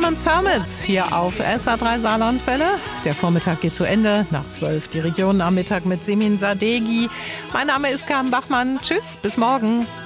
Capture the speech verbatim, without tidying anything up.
Simon Summits hier auf S A drei Saarlandwelle. Der Vormittag geht zu Ende. Nach zwölf die Region am Mittag mit Semin Sadeghi. Mein Name ist Carmen Bachmann. Tschüss, bis morgen.